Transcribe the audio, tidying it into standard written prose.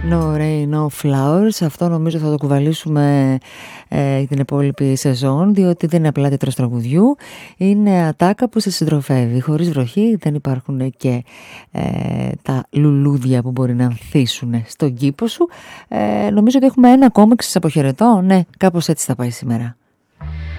No Rain, No Flowers. Αυτό νομίζω θα το κουβαλήσουμε την υπόλοιπη σεζόν, διότι δεν είναι απλά τίτλος τραγουδιού, είναι ατάκα που σε συντροφεύει. Χωρίς βροχή δεν υπάρχουν και τα λουλούδια που μπορεί να ανθίσουν στον κήπο σου. Νομίζω ότι έχουμε ένα κόμιξ, σας αποχαιρετώ. Ναι, κάπως έτσι θα πάει σήμερα.